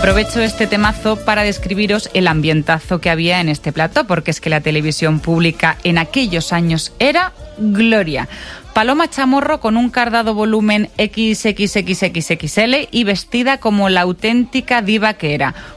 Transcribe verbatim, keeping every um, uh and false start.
Aprovecho este temazo para describiros el ambientazo que había en este plató, porque es que la televisión pública en aquellos años era gloria. Paloma Chamorro con un cardado volumen equis equis equis equis equis ele y vestida como la auténtica diva que era.